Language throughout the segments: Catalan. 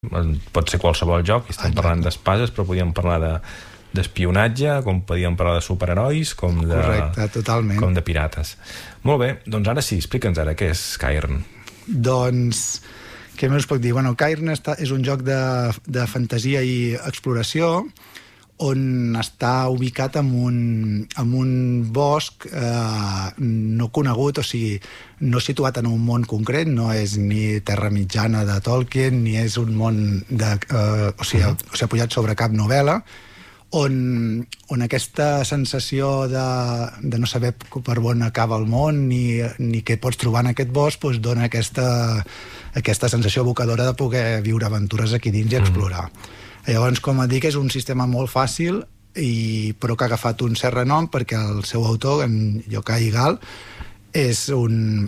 pot ser qualsevol joc, i estem parlant d'espases, però podíem parlar d'espionatge, com podíem parlar de superherois, com de pirates. Molt bé, doncs ara sí, explica'ns ara què és Cairn. Doncs, què més us puc dir? Bueno, Cairn és un joc de fantasia i exploració on està ubicat en un bosc no conegut, o sigui, no situat en un món concret, no és ni Terra Mitjana de Tolkien, ni és un món o sigui, pujat sobre cap novel·la, on aquesta sensació de no saber per on acaba el món ni què pots trobar en aquest bosc dona aquesta sensació evocadora de poder viure aventures aquí dins i explorar. Llavors, com et dic, és un sistema molt fàcil, però que ha agafat un cert renom perquè el seu autor, en Yokai Gal, és un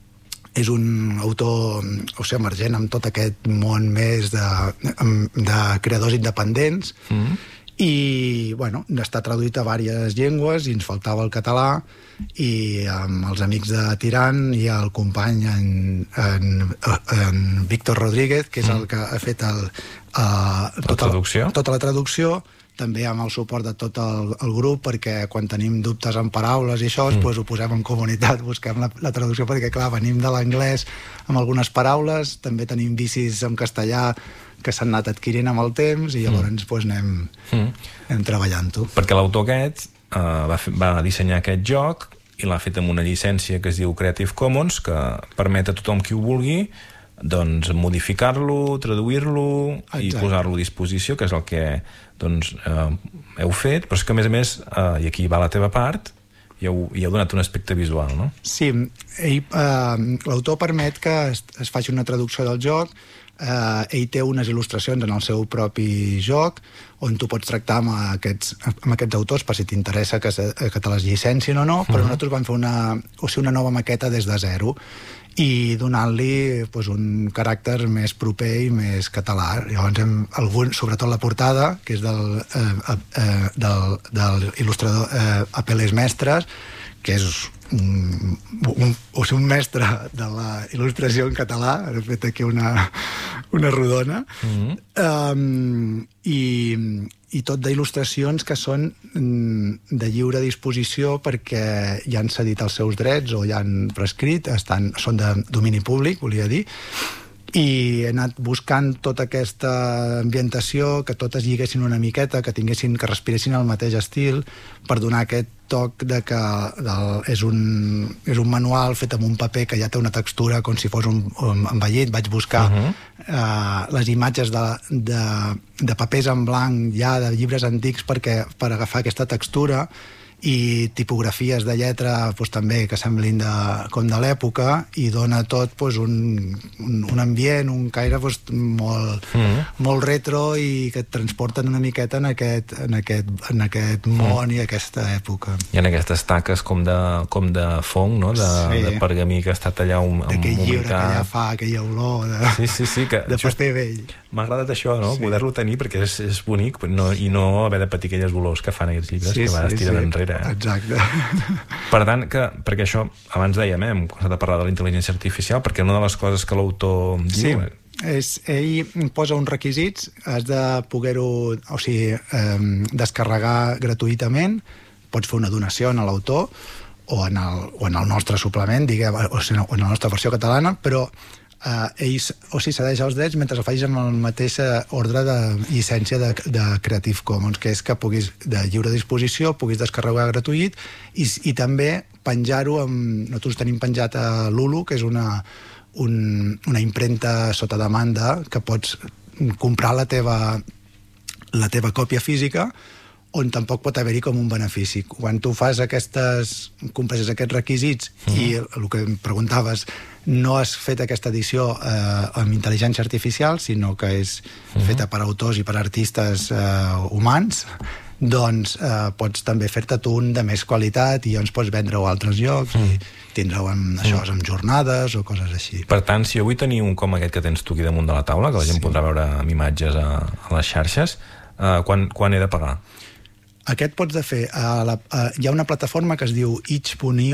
autor emergent amb tot aquest món més de creadors independents, i bueno, està traduït a diverses llengües i ens faltava el català, i amb els amics de Tirant i el company en Víctor Rodríguez, que és el que ha fet tota la traducció, també amb el suport de tot el grup, perquè quan tenim dubtes en paraules i això, ho posem en comunitat, busquem la traducció, perquè clar, venim de l'anglès amb algunes paraules, també tenim vicis en castellà que s'han anat adquirint amb el temps, i llavors anem treballant-ho. Perquè l'autor aquest va dissenyar aquest joc i l'ha fet amb una llicència que es diu Creative Commons, que permet a tothom qui ho vulgui doncs modificar-lo, traduir-lo i posar-lo a disposició, que és el que heu fet, però és que a més, i aquí va la teva part, i heu donat un aspecte visual, no? Sí, l'autor permet que es faci una traducció del joc. Ell té unes il·lustracions en el seu propi joc on tu pots tractar amb aquests autors per si t'interessa que te les llicencin o no, però nosaltres vam fer una nova maqueta des de zero i donant-li un caràcter més proper i més català. Llavors, sobretot la portada, que és del il·lustrador Apel·les Mestres, que és un mestre de la il·lustració en català, ha fet aquí una rodona, i tot d'il·lustracions que són de lliure disposició perquè ja han cedit els seus drets o ja han prescrit, són de domini públic, volia dir, i he anat buscant tota aquesta ambientació, que totes lliguessin una miqueta, que respiressin el mateix estil, per donar aquest toc de que és un manual fet amb un paper que ja té una textura com si fos un envellit. Vaig buscar les imatges de papers en blanc ja de llibres antics per agafar aquesta textura, i tipografies de lletra també que semblin com de l'època, i dona tot un ambient, un caire molt retro i que et transporten una miqueta en aquest món i aquesta època. I en aquestes taques com de fong, de pergamí que ha estat allà d'aquell llibre que ja fa aquella olor de paper vell. M'ha agradat això, poder-lo tenir, perquè és bonic i no haver de patir aquelles olors que fan aquests llibres que van estirar enrere. Exacte. Per tant, perquè això, abans dèiem, hem començat a parlar de la intel·ligència artificial, perquè una de les coses que l'autor diu... Ell posa uns requisits, has de poder-ho descarregar gratuïtament, pots fer una donació a l'autor o en el nostre suplement, o en la nostra versió catalana, però ell cedeix els drets mentre el facis amb el mateix ordre de llicència de Creative Commons, que és que puguis, de lliure disposició, puguis descarregar gratuït i també penjar-ho. Nosaltres tenim penjat a Lulu, que és una impremta sota demanda, que pots comprar la teva còpia física, on tampoc pot haver-hi com un benefici. Quan tu compleixes aquests requisits i el que em preguntaves, no has fet aquesta edició amb intel·ligència artificial, sinó que és feta per autors i per artistes humans, doncs pots també fer-te tu un de més qualitat i llavors pots vendre-ho a altres llocs i tindre-ho amb jornades o coses així. Per tant, si jo vull tenir un com aquest que tens tu aquí damunt de la taula, que la gent podrà veure amb imatges a les xarxes, quan he de pagar? Aquest pots de fer... Hi ha una plataforma que es diu itch.io,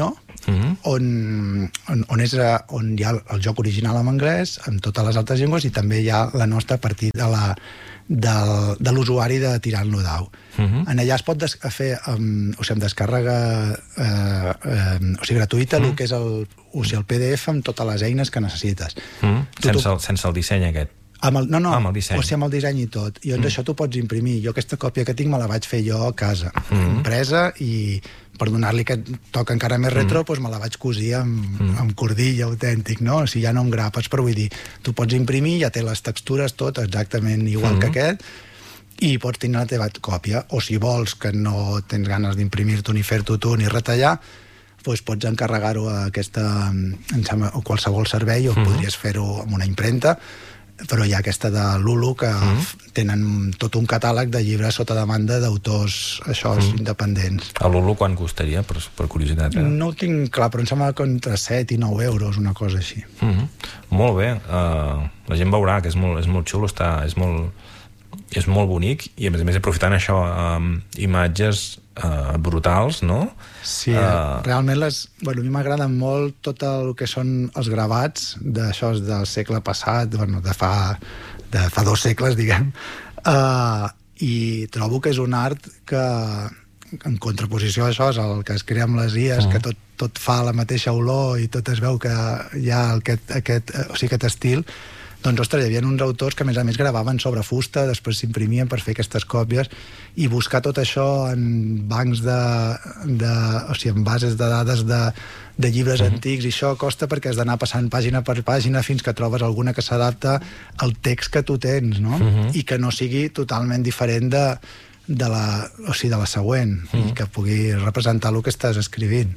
on hi ha el joc original en anglès, amb totes les altres llengües, i també hi ha la nostra a partir de l'usuari de Tirant-lo Dau. En allà es pot fer amb descàrrega gratuïta el que és el PDF amb totes les eines que necessites. Sense el disseny aquest? Amb el disseny i tot. I doncs això t'ho pots imprimir. Jo aquesta còpia que tinc me la vaig fer jo a casa, impresa, i per donar-li aquest toc encara més retro, doncs me la vaig cosir amb cordill autèntic, no? O sigui, ja no amb grapes, però vull dir, tu pots imprimir, ja té les textures, tot exactament igual que aquest, i pots tenir la teva còpia. O si vols, que no tens ganes d'imprimir-t'ho, ni fer-t'ho tu, ni retallar, doncs pots encarregar-ho a qualsevol servei, o podries fer-ho amb una impremta, però hi ha aquesta de Lulu, que tenen tot un catàleg de llibres sota demanda d'autors independents. A Lulu quan costaria, per curiositat? No ho tinc clar, però em sembla que entre 7 i 9 euros, una cosa així. Molt bé. La gent veurà que és molt xulo, és molt bonic, i a més aprofitant això, imatges brutals, no? Sí, realment a mi m'agraden molt tot el que són els gravats d'això del segle passat, de fa 2 segles, diguem, i trobo que és un art que, en contraposició a això, és el que es crea amb les IAs, que tot fa la mateixa olor i tot es veu que hi ha aquest estil. Doncs, ostres, hi havia uns autors que, a més, gravaven sobre fusta, després s'imprimien per fer aquestes còpies, i buscar tot això en bancs en bases de dades de llibres antics, i això costa perquè has d'anar passant pàgina per pàgina fins que trobes alguna que s'adapta al text que tu tens, no? I que no sigui totalment diferent de la següent, i que pugui representar el que estàs escrivint.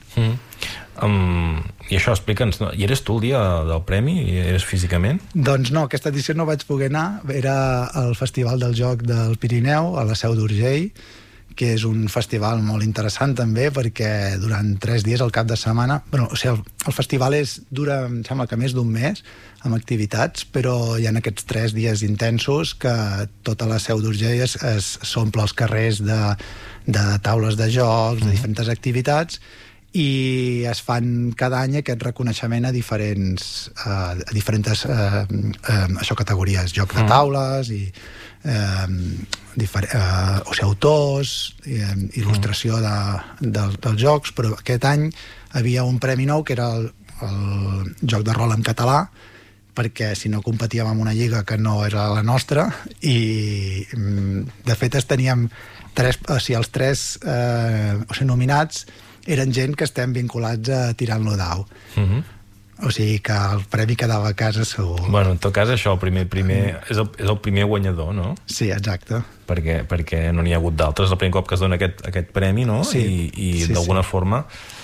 I això, explica'ns, i eres tu el dia del premi? Eres físicament? Doncs no, aquesta edició no vaig poder anar. Era el Festival del Joc del Pirineu, a la Seu d'Urgell, que és un festival molt interessant també, perquè durant 3 dies al cap de setmana... El festival dura, em sembla que més d'un mes, amb activitats, però hi ha aquests 3 dies intensos que tota la Seu d'Urgell s'omple els carrers de taules de jocs, de diferents activitats, i es fan cada any aquest reconeixement a diferents categories, joc de taules i autors, il·lustració dels jocs, però aquest any havia un premi nou que era el joc de rol en català, perquè si no competíem en una lliga que no era la nostra, i de fet teníem els 3 nominats eren gent que estem vinculats a Tirant-lo Dau. O sigui que el premi quedava a casa segur. Bueno, en tot cas, això, és el primer guanyador, no? Sí, exacte. Perquè no n'hi ha hagut d'altres. El primer cop que es dona aquest premi, no? I d'alguna forma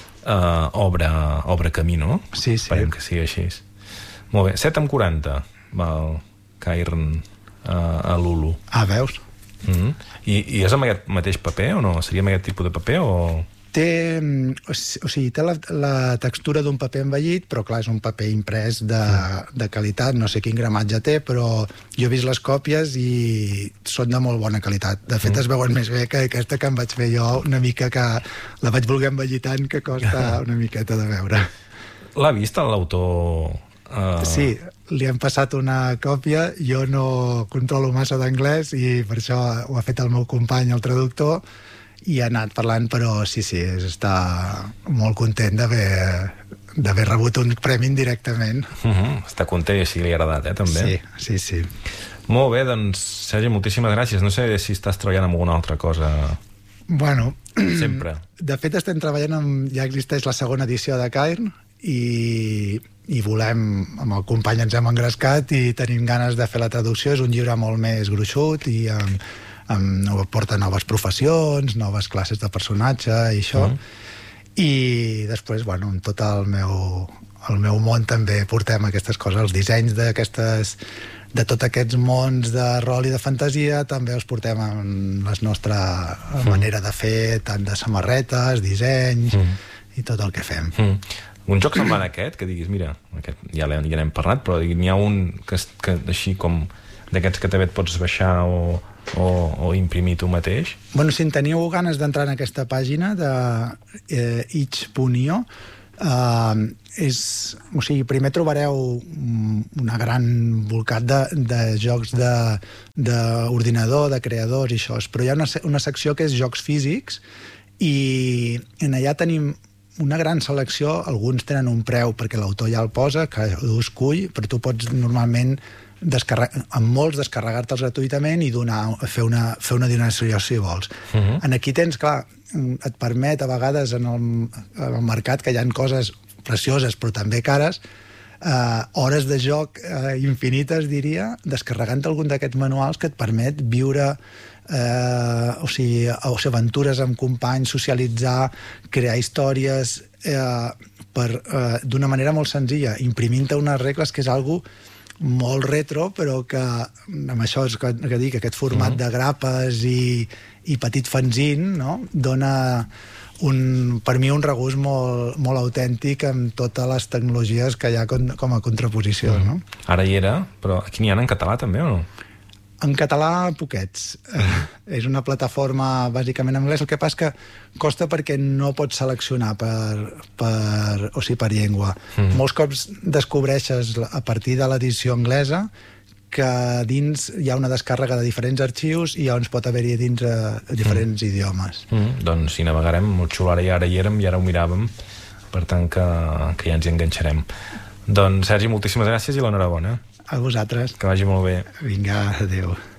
obre camí, no? Sí. Esperem que sigui així. Molt bé. 7:40 va el Cairn a Lulu. Veus? I és amb aquest mateix paper o no? Seria amb aquest tipus de paper o...? Té la textura d'un paper envellit, però clar, és un paper imprès de qualitat, no sé quin gramatge té, però jo he vist les còpies i són de molt bona qualitat. De fet, es veuen més bé que aquesta que em vaig fer jo, una mica que la vaig voler envellir tant que costa una miqueta de veure. L'ha vist l'autor? Sí, li hem passat una còpia, jo no controlo massa d'anglès i per això ho ha fet el meu company, el traductor, i ha anat parlant, però sí, està molt content d'haver rebut un premi indirectament. Està content i així li ha agradat, també. Sí. Molt bé, doncs, Sergi, moltíssimes gràcies. No sé si estàs treballant en alguna altra cosa. Bueno, sempre. De fet, estem treballant ja existeix la segona edició de Cairn i volem, amb el company ens hem engrescat i tenim ganes de fer la traducció. És un llibre molt més gruixut i porta noves professions, noves classes de personatge i això. I després, en tot el meu món també portem aquestes coses, els dissenys de tots aquests mons de rol i de fantasia també els portem en la nostra manera de fer, tant de samarretes, dissenys i tot el que fem. Un joc semblant a aquest, que diguis, mira, ja n'hem parlat, però n'hi ha un que així com d'aquests que també et pots baixar o imprimir tu mateix? Si en teniu ganes d'entrar en aquesta pàgina de itch.io, O sigui, primer trobareu una gran volcat de jocs d'ordinador, de creadors i això, però hi ha una secció que és jocs físics i en allà tenim una gran selecció. Alguns tenen un preu perquè l'autor ja el posa, que ho escull, però tu pots normalment amb molts descarregar-te'ls gratuïtament i fer una donació si vols. En aquí tens, clar, et permet a vegades en el mercat, que hi ha coses precioses però també cares, hores de joc infinites, diria, descarregant algun d'aquests manuals que et permet viure o sigui, aventures amb companys, socialitzar, crear històries d'una manera molt senzilla, imprimint-te unes regles, que és algo molt retro, però que amb això és que dic, aquest format de grapes i petit fanzine, no? Dona per mi un regust molt autèntic amb totes les tecnologies que hi ha com a contraposició. No? Ara hi era, però aquí n'hi ha en català també o no? En català, poquets. És una plataforma bàsicament en anglès. El que passa que costa perquè no pots seleccionar per llengua. Molts cops descobreixes a partir de l'edició anglesa que dins hi ha una descàrrega de diferents arxius i llavors pot haver-hi dins diferents idiomes. Doncs si navegarem, molt xulo, ara hi érem i ara ho miràvem, per tant que ja ens hi enganxarem. Doncs Sergi, moltíssimes gràcies i l'enhorabona. A vosaltres. Que vagi molt bé. Vinga, adéu.